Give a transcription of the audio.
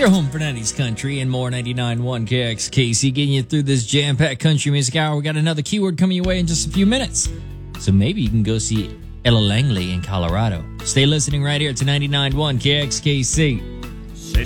Your home for 90s country and more. 99.1 KXKC, getting you through this jam-packed country music hour. We got another keyword coming your way in just a few minutes, so maybe you can go see Ella Langley in Colorado. Stay listening right here to 99.1 KXKC.